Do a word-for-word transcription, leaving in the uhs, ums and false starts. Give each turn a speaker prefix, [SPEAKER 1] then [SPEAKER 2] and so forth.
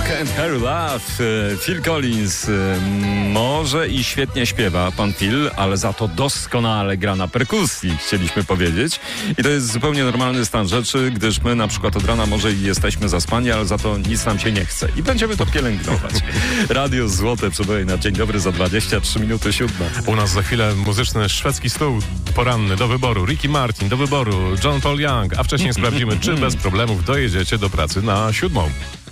[SPEAKER 1] Can't Hurry Love, Phil Collins. Może i świetnie śpiewa pan Phil, ale za to doskonale gra na perkusji, chcieliśmy powiedzieć. I to jest zupełnie normalny stan rzeczy, gdyż my na przykład od rana może i jesteśmy zaspani, ale za to nic nam się nie chce. I będziemy to pielęgnować. Radio Złote przeboje na dzień dobry za dwadzieścia trzy minuty siódma.
[SPEAKER 2] U nas za chwilę muzyczny szwedzki stół poranny do wyboru. Ricky Martin do wyboru, John Paul Young, a wcześniej sprawdzimy, czy bez problemów dojedziecie do pracy na siódmą.